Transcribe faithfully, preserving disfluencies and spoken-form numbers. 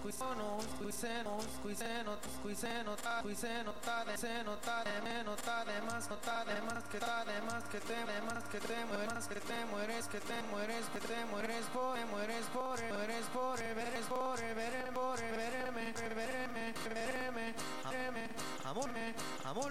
squiseno, squiseno, squiseno, squiseno, ta, squiseno, ta, de seno, ta, de menos, ta, de más, no, ta, de más, que ta, de más, que te, de más, que te mueres, que te mueres, que te mueres, que te mueres, por, mueres, por, mueres, por, eres por,